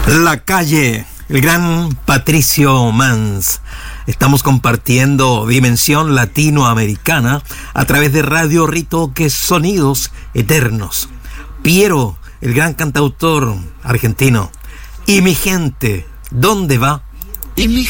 La calle, el gran Patricio Mans. Estamos compartiendo dimensión latinoamericana a través de Radio Ritoque, sonidos eternos. Piero, el gran cantautor argentino. Y mi gente, ¿dónde va? Y mi